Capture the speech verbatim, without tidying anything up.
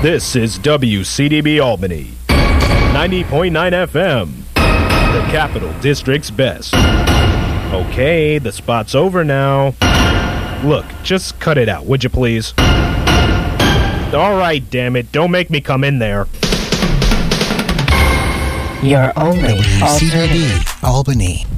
This is W C D B Albany, ninety point nine F M, the Capital District's best. Okay, the spot's over now. Look, just cut it out, would you please? All right, damn it, don't make me come in there. Your only W C D B Albany.